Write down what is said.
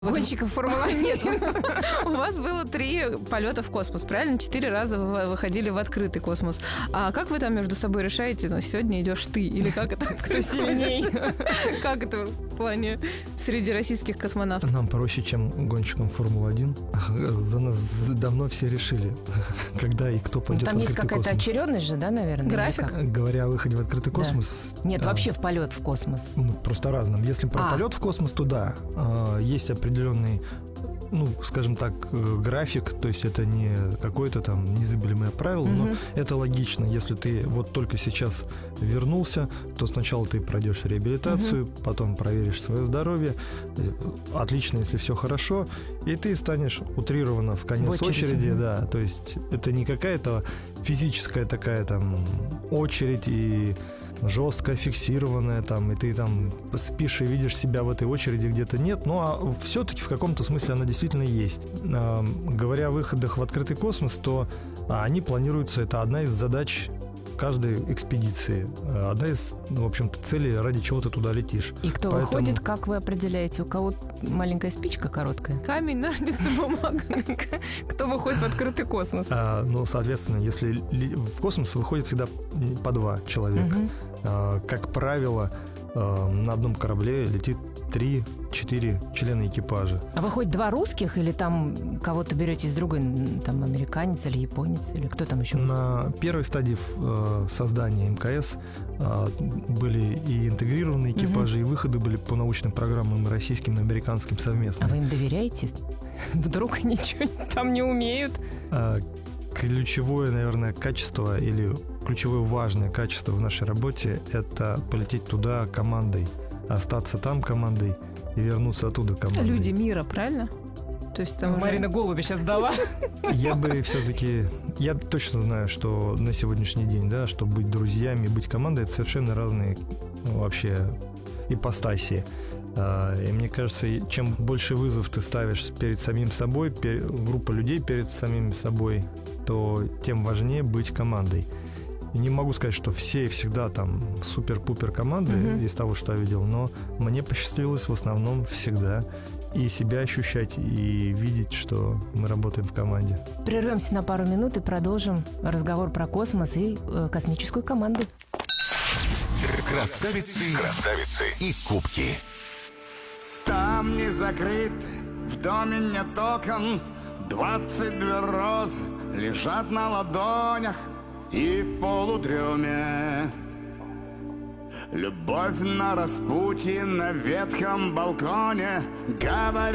Гонщиков Формулы нет. У вас было 3 полета в космос, правильно? 4 раза вы выходили в открытый космос. А как вы там между собой решаете, ну, сегодня идешь ты? Или как это? Кто сильней? Как это в плане среди российских космонавтов? Нам проще, чем гонщикам Формулы-1. За нас давно все решили, когда и кто пойдет в Там есть открытый какая-то космос. очередность же, да, наверное? График? Говоря о выходе в открытый космос... Нет, вообще в полет в космос. Ну, просто разным. Если про полет в космос, то да, есть определенный, ну, скажем так, график, то есть это не какое-то там незыблемое правило, но это логично. Если ты вот только сейчас вернулся, то сначала ты пройдешь реабилитацию, потом проверишь свое здоровье. Отлично, если все хорошо, и ты станешь утрированно в конец очереди, да. То есть это не какая-то физическая такая там очередь и жестко фиксированная там, и ты там спишь и видишь себя в этой очереди, где-то нет, но все-таки в каком-то смысле она действительно есть. Говоря о выходах в открытый космос, то они планируются, это одна из задач каждой экспедиции, одна из, в общем-то, целей, ради чего ты туда летишь. И кто выходит, как вы определяете? У кого маленькая спичка короткая? Камень, ножницы, бумага. Кто выходит в открытый космос? Ну, соответственно, если в космос выходит всегда по 2 человека. Как правило, на одном корабле летит 3-4 члена экипажа. А выходит 2 русских или там кого-то берете из другой, там американец или японец, или кто там еще? На первой стадии создания МКС были и интегрированные экипажи, и выходы были по научным программам российским и американским совместно. А вы им доверяете? Вдруг ничего там не умеют? Ключевое, наверное, качество или ключевое важное качество в нашей работе – это полететь туда командой, остаться там командой и вернуться оттуда командой. Это люди мира, правильно? То есть там Марина голуби сейчас дала. Я бы все-таки... Я точно знаю, что на сегодняшний день, да, что быть друзьями, быть командой – это совершенно разные вообще ипостаси. И мне кажется, чем больше вызов ты ставишь перед самим собой, группа людей перед самим собой, то тем важнее быть командой. И не могу сказать, что все и всегда там супер-пупер команды из того, что я видел, но мне посчастливилось в основном всегда и себя ощущать, и видеть, что мы работаем в команде. Прервемся на пару минут и продолжим разговор про космос и космическую команду. Красавицы и кубки. Ставни закрыты, в доме нет окон, 22 розы лежат на ладонях, и в полудреме любовь на распутье на ветхом балконе говорит.